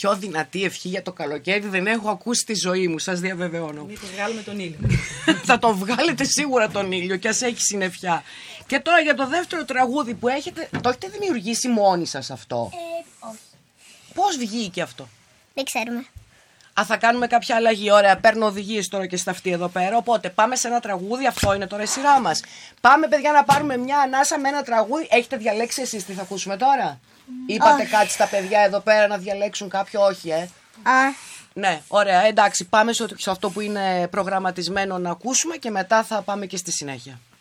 πιο δυνατή ευχή για το καλοκαίρι δεν έχω ακούσει στη ζωή μου, σας διαβεβαιώνω. Μήπως βγάλουμε τον ήλιο. Θα το βγάλετε σίγουρα τον ήλιο και ας έχει συννεφιά. Και τώρα για το δεύτερο τραγούδι που έχετε, το έχετε δημιουργήσει μόνοι σας αυτό? Όχι. Πώς βγήκε αυτό? Δεν ξέρουμε. Θα κάνουμε κάποια αλλαγή. Ωραία, παίρνω οδηγίες τώρα και στα αυτή εδώ πέρα. Οπότε πάμε σε ένα τραγούδι. Αυτό είναι τώρα η σειρά μας. Πάμε, παιδιά, να πάρουμε μια ανάσα με ένα τραγούδι. Έχετε διαλέξει εσείς τι θα ακούσουμε τώρα? Είπατε κάτι στα παιδιά εδώ πέρα να διαλέξουν κάποιο? Όχι, Ναι, ωραία, εντάξει. Πάμε σε αυτό που είναι προγραμματισμένο να ακούσουμε και μετά θα πάμε και στη συνέχεια.